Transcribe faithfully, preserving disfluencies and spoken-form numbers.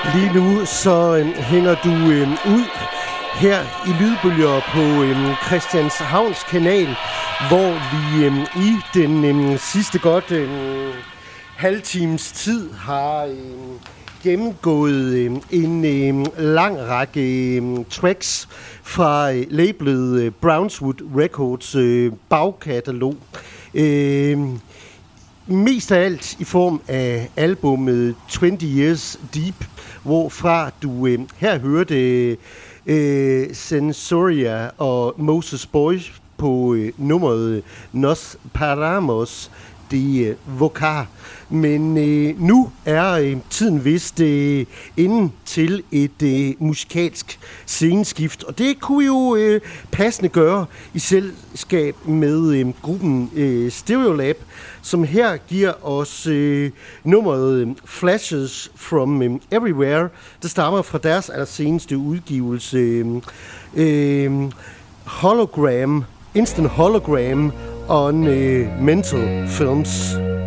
Lige nu så øh, hænger du øh, ud her i lydbølger på øh, Christianshavns kanal, hvor vi øh, i den øh, sidste godt øh, halvtimes tid har øh, gennemgået øh, en øh, lang række øh, tracks fra øh, labelet øh, Brownswood Records øh, bagkatalog. Øh, Mest af alt i form af albummet tyve Years Deep, hvorfra du øh, her hørte øh, Sensoria og Moses Boy på øh, nummeret Nos Paramos de Vocar. Men øh, nu er øh, tiden vist øh, inde til et øh, musikalsk sceneskift, og det kunne jo øh, passende gøre i selskab med øh, gruppen øh, Stereolab, som her giver os øh, nummeret Flashes from øh, Everywhere, der stammer fra deres allerseneste udgivelse øh, øh, Hologram, Instant Hologram on øh, Mental Films.